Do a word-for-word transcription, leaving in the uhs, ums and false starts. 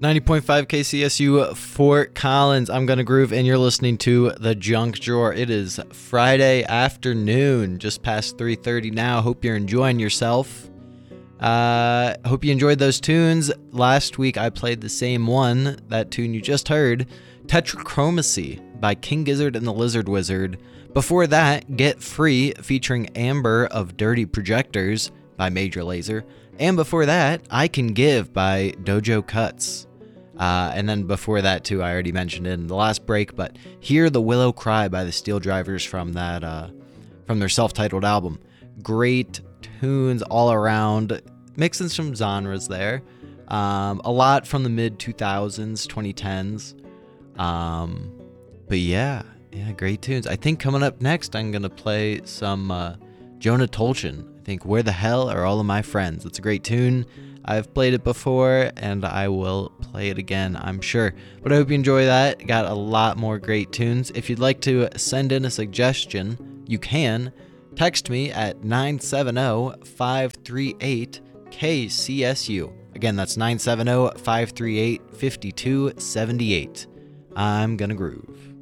ninety point five K C S U Fort Collins. I'm Gonna Groove, and you're listening to The Junk Drawer. It is Friday afternoon, just past three thirty now. Hope you're enjoying yourself. Uh, hope you enjoyed those tunes. Last week I played the same one, that tune you just heard, Tetrachromacy by King Gizzard and the Lizard Wizard. Before that, Get Free featuring Amber of Dirty Projectors by Major Lazer. And before that, I Can Give by Dojo Cuts. Uh, and then before that, too, I already mentioned it in the last break, but Hear the Willow Cry by the Steel Drivers from that, uh, from their self-titled album. Great tunes all around, mixing some genres there. Um, a lot from the mid two thousands, twenty tens. Um, but yeah, yeah, great tunes. I think coming up next, I'm going to play some uh, Jonah Tolchin. I think Where the Hell Are All of My Friends? It's a great tune. I've played it before, and I will play it again, I'm sure. But I hope you enjoy that. Got a lot more great tunes. If you'd like to send in a suggestion, you can. Text me at nine seven zero, five three eight, K C S U. Again, that's nine seven zero, five three eight, five two seven eight. I'm Gonna Groove.